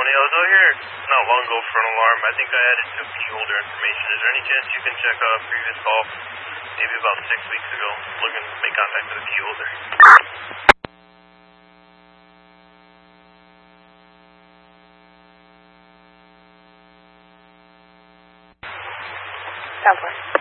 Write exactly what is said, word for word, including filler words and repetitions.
County. I was out here not long ago for an alarm. I think I added some key holder information. Is there any chance you can check a previous call, maybe about six weeks ago, looking to make contact with a key holder? Sounds good.